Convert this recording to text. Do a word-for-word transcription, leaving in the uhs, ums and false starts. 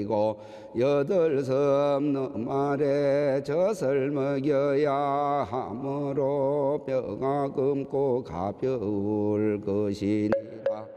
먹이고 여덟 섬 말에 젖을 먹여야 하므로 뼈가 검고 가벼울 것이니라.